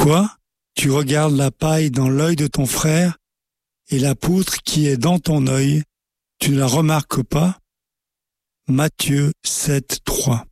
Toi, tu regardes la paille dans l'œil de ton frère et la poutre qui est dans ton œil, tu ne la remarques pas? Matthieu 7, 3.